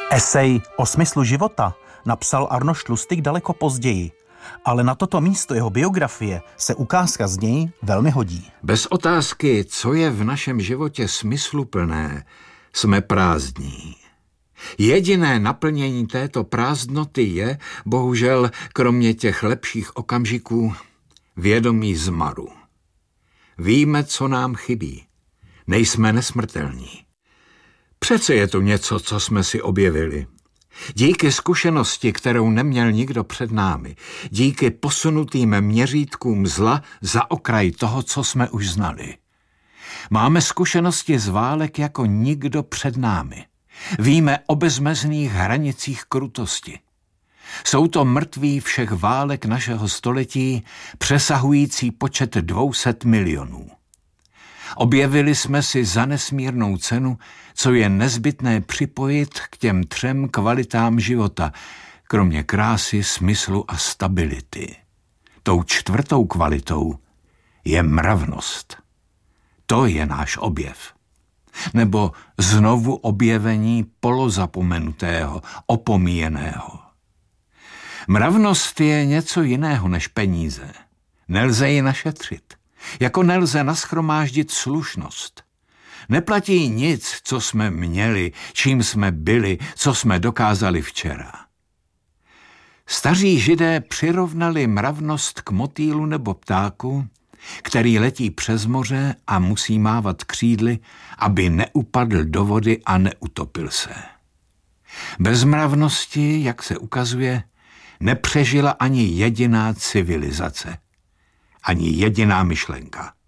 Esej o smyslu života napsal Arnošt Lustig daleko později, ale na toto místo jeho biografie se ukázka z něj velmi hodí. Bez otázky, co je v našem životě smysluplné, jsme prázdní. Jediné naplnění této prázdnoty je, bohužel, kromě těch lepších okamžiků, vědomí zmaru. Víme, co nám chybí. Nejsme nesmrtelní. Přece je to něco, co jsme si objevili. Díky zkušenosti, kterou neměl nikdo před námi, díky posunutým měřítkům zla za okraj toho, co jsme už znali. Máme zkušenosti z válek jako nikdo před námi. Víme o bezmezných hranicích krutosti. Jsou to mrtví všech válek našeho století, přesahující počet 200 milionů. Objevili jsme si za nesmírnou cenu, co je nezbytné připojit k těm 3 kvalitám života, kromě krásy, smyslu a stability. Tou 4. kvalitou je mravnost. To je náš objev. Nebo znovu objevení polozapomenutého, opomíjeného. Mravnost je něco jiného než peníze. Nelze ji našetřit. Jako nelze nashromáždit slušnost. Neplatí nic, co jsme měli, čím jsme byli, co jsme dokázali včera. Staří Židé přirovnali mravnost k motýlu nebo ptáku, který letí přes moře a musí mávat křídly, aby neupadl do vody a neutopil se. Bez mravnosti, jak se ukazuje, nepřežila ani jediná civilizace, ani jediná myšlenka.